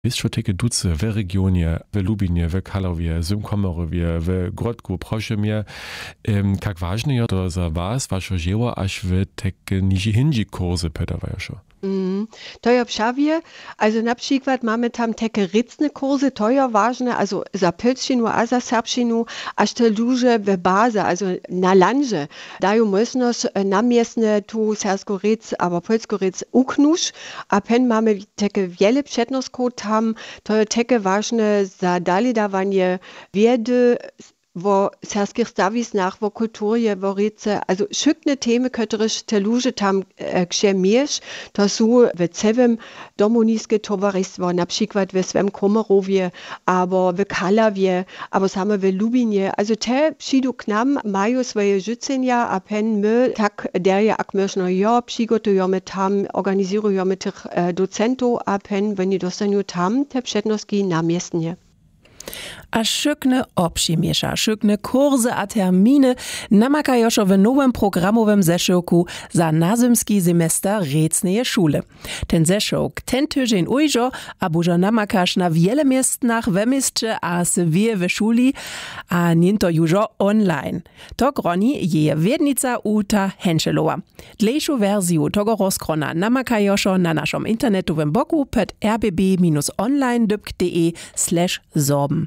Jest schon takie duce w regionie, w Lubinie, w Kalowie, Zymkomorowie, w Grodku, proszę mnie, jak ważne jest to za was, wasze dzieło, aż wy takie niži kursy pedawają? To je obšavje, also na przykład mamy tam takie rycne kursy, to je ważne, also za polszczynu a za serbszczynu, aż te duże w bazie, also na landzie, dają możliwość namiestne tu sersko-ryc, aber polsko-ryc uknusz, a pen mamy takie wiele przednosków tam, to je takie ważne za dalej dawanie wiedzy, wo serskich stawisnach, wo kulturje, wo ryce, also szykne temy, które te ludzie tam grzemiesz, to są w całym domoniskie towarzystwo, na przykład w swym Komorowie, albo w Kalawie, albo same w Lubinie, also te przyjdą k nam, mają swoje życzenia, a pen my, tak derje, jak można ja, przygotujemy tam, organizujemy tych docentów, a pen, wenn nie dostaną tam, te przednostki namiestnie. A szykne obšimiesza, szykne kursy a terminy namakają w nowym programowym zeszyłku za nazymski semester Räcneje Schule. Ten zeszyłk ten tydzień ujrzo, a bużo namakasz na wiele miestnach w mieście a wie w szuli, a nie to już online. To groni je wiednica Uta Henschelowa. Dlejszą wersję tego rozkrona namakają na naszym internetowym blogu pod rbb-online.de/sorben.